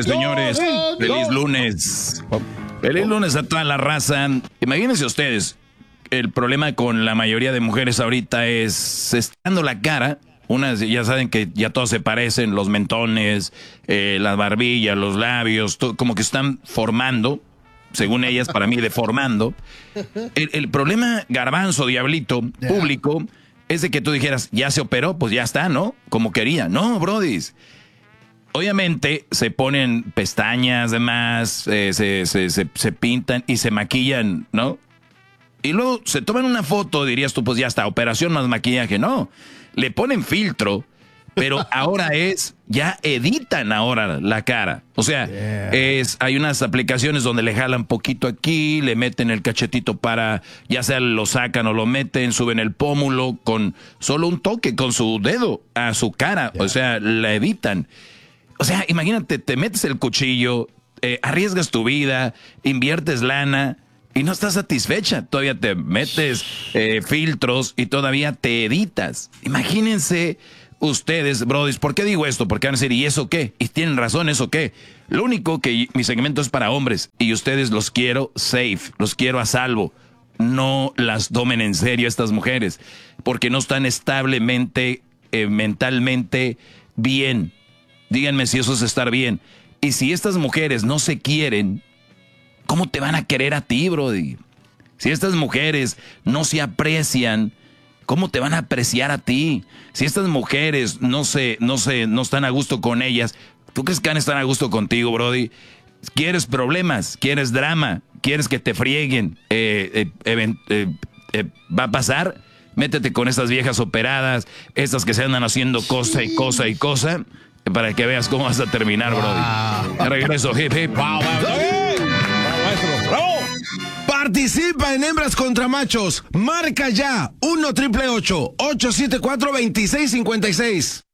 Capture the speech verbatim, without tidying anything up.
lunes, señores. Feliz lunes. Feliz lunes a toda la raza. Imagínense ustedes, el problema con la mayoría de mujeres ahorita es se está dando la cara. Unas ya saben que ya todos se parecen, los mentones, eh, las barbillas, los labios, todo, como que están formando, según ellas, para mí, deformando. El, el problema, garbanzo, diablito, público, es de que tú dijeras, ya se operó, pues ya está, ¿no? Como quería. No, brodis. Obviamente se ponen pestañas, demás, eh, se, se, se, se pintan y se maquillan, ¿no? Y luego se toman una foto, dirías tú, pues ya está, operación más maquillaje. No, le ponen filtro, pero ahora es, ya editan ahora la cara. O sea, yeah. es hay unas aplicaciones donde le jalan poquito aquí, le meten el cachetito para, ya sea lo sacan o lo meten, suben el pómulo con solo un toque, con su dedo a su cara. Yeah. O sea, la editan. O sea, imagínate, te metes el cuchillo, eh, arriesgas tu vida, inviertes lana y no estás satisfecha. Todavía te metes eh, filtros y todavía te editas. Imagínense ustedes, brodis, ¿por qué digo esto? Porque van a decir, ¿y eso qué? Y tienen razón, ¿eso qué? Lo único que mi segmento es para hombres y ustedes los quiero safe, los quiero a salvo. No las tomen en serio estas mujeres porque no están establemente, eh, mentalmente bien. Díganme si eso es estar bien. Y si estas mujeres no se quieren, ¿cómo te van a querer a ti, brody? Si estas mujeres no se aprecian, ¿cómo te van a apreciar a ti? Si estas mujeres no se, no se, no están a gusto con ellas, ¿tú crees que van a estar a gusto contigo, brody? ¿Quieres problemas? ¿Quieres drama? ¿Quieres que te frieguen? Eh, eh, eh, eh, ¿Va a pasar? Métete con estas viejas operadas, estas que se andan haciendo cosa y cosa y cosa, para que veas cómo vas a terminar, wow. Brody. Regreso, hip, hip. Wow, wow. ¡Bravo! Participa en Hembras contra Machos. Marca ya uno triple ocho, ocho siete cuatro, dos seis cinco seis.